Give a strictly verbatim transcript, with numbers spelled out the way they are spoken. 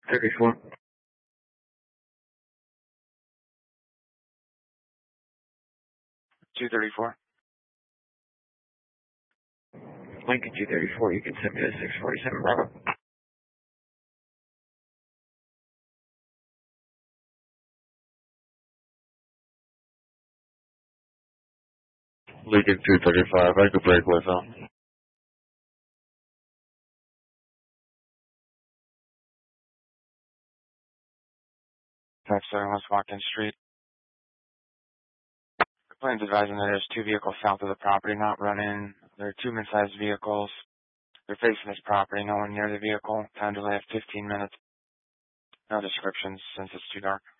thirty-four. two thirty-four. Lincoln two thirty-four, you can send me to six forty-seven Bravo. Lincoln two thirty-five, I could break with them. five seven West Watkins Street. Complaints advising that there's two vehicles south of the property not running. There are two mid-sized vehicles. They're facing this property, no one near the vehicle. Time delay of fifteen minutes. No descriptions since it's too dark.